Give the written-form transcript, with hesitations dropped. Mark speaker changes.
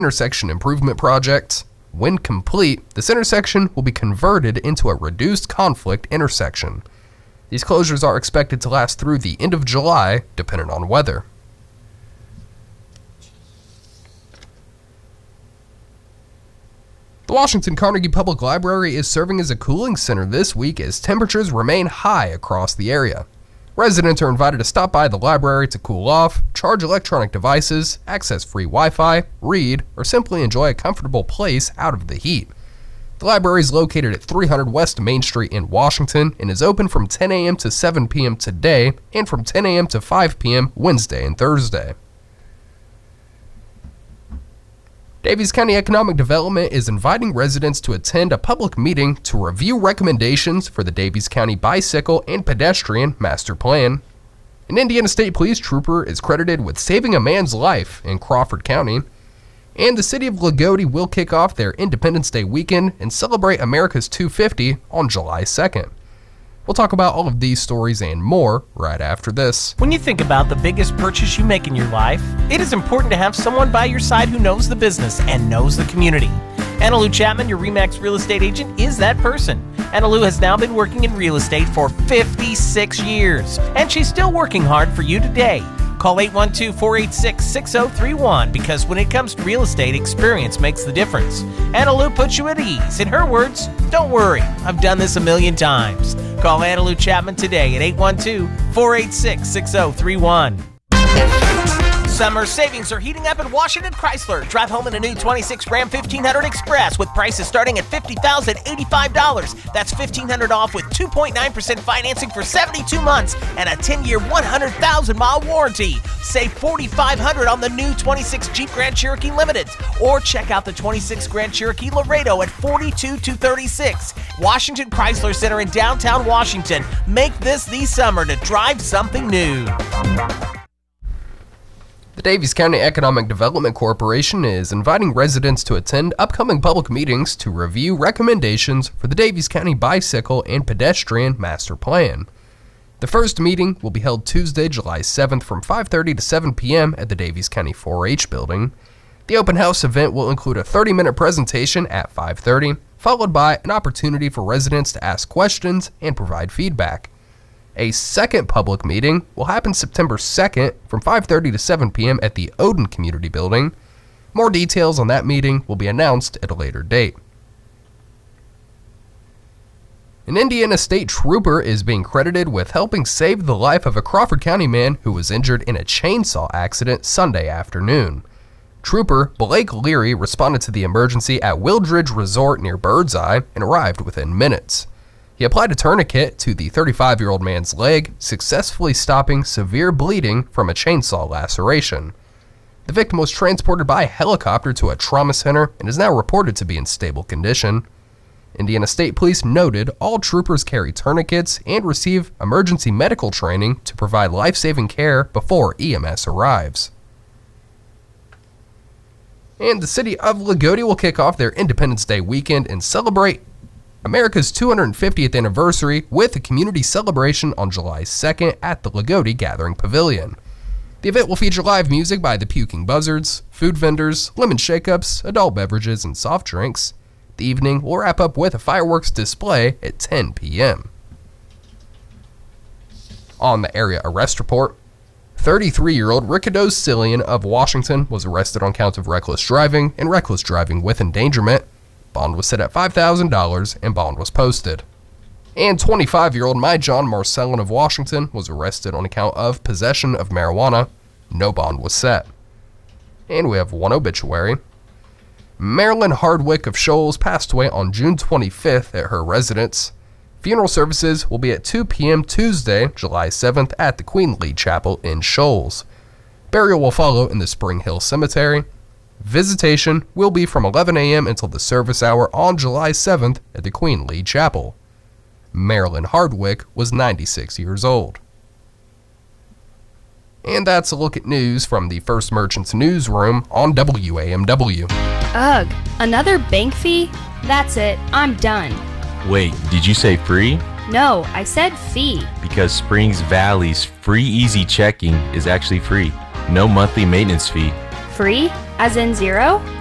Speaker 1: intersection improvement project. When complete, this intersection will be converted into a reduced conflict intersection. These closures are expected to last through the end of July, depending on weather. The Washington Carnegie Public Library is serving as a cooling center this week as temperatures remain high across the area. Residents are invited to stop by the library to cool off, charge electronic devices, access free Wi-Fi, read, or simply enjoy a comfortable place out of the heat. The library is located at 300 West Main Street in Washington and is open from 10 a.m. to 7 p.m. today and from 10 a.m. to 5 p.m. Wednesday and Thursday. Daviess County Economic Development is inviting residents to attend a public meeting to review recommendations for the Daviess County Bicycle and Pedestrian Master Plan. An Indiana State Police trooper is credited with saving a man's life in Crawford County. And the city of Lagodi will kick off their Independence Day weekend and celebrate America's 250 on July 2nd. We'll talk about all of these stories and more right after this.
Speaker 2: When you think about the biggest purchase you make in your life, it is important to have someone by your side who knows the business and knows the community. Anna Lou Chapman, your RE/MAX real estate agent, is that person. Anna Lou has now been working in real estate for 56 years, and she's still working hard for you today. Call 812-486-6031 because when it comes to real estate, experience makes the difference. Anna Lou puts you at ease. In her words, don't worry, I've done this a million times. Call Anna Lou Chapman today at 812-486-6031. Summer savings are heating up at Washington Chrysler. Drive home in a new 26 Ram 1500 Express with prices starting at $50,085. That's $1,500 off with 2.9% financing for 72 months and a 10-year, 100,000-mile warranty. Save $4,500 on the new 26 Jeep Grand Cherokee Limited. Or check out the 26 Grand Cherokee Laredo at $42,236. Washington Chrysler Center in downtown Washington. Make this the summer to drive something new.
Speaker 1: The Daviess County Economic Development Corporation is inviting residents to attend upcoming public meetings to review recommendations for the Daviess County Bicycle and Pedestrian Master Plan. The first meeting will be held Tuesday, July 7th from 5:30 to 7 p.m. at the Daviess County 4-H building. The open house event will include a 30-minute presentation at 5:30, followed by an opportunity for residents to ask questions and provide feedback. A second public meeting will happen September 2nd from 5:30 to 7 p.m. at the Odin Community Building. More details on that meeting will be announced at a later date. An Indiana State Trooper is being credited with helping save the life of a Crawford County man who was injured in a chainsaw accident Sunday afternoon. Trooper Blake Leary responded to the emergency at Wildridge Resort near Birdseye and arrived within minutes. He applied a tourniquet to the 35-year-old man's leg, successfully stopping severe bleeding from a chainsaw laceration. The victim was transported by helicopter to a trauma center and is now reported to be in stable condition. Indiana State Police noted all troopers carry tourniquets and receive emergency medical training to provide life-saving care before EMS arrives. And the city of Lagodi will kick off their Independence Day weekend and celebrate America's 250th anniversary with a community celebration on July 2nd at the Lagodi Gathering Pavilion. The event will feature live music by the Puking Buzzards, food vendors, lemon shake-ups, adult beverages, and soft drinks. The evening will wrap up with a fireworks display at 10 p.m. On the area arrest report, 33-year-old Ricardo Cillian of Washington was arrested on counts of reckless driving and reckless driving with endangerment. Bond was set at $5,000 and bond was posted. And 25-year-old John Marcellin of Washington was arrested on account of possession of marijuana. No bond was set. And we have one obituary. Marilyn Hardwick of Shoals passed away on June 25th at her residence. Funeral services will be at 2 p.m. Tuesday, July 7th at the Queen Lee Chapel in Shoals. Burial will follow in the Spring Hill Cemetery. Visitation will be from 11 a.m. until the service hour on July 7th at the Queen Lee Chapel. Marilyn Hardwick was 96 years old. And that's a look at news from the First Merchants newsroom on WAMW.
Speaker 3: Ugh, another bank fee? That's it, I'm done.
Speaker 4: Wait, did you say free?
Speaker 3: No, I said fee.
Speaker 4: Because Springs Valley's free easy checking is actually free. No monthly maintenance fee.
Speaker 3: Free? As in zero?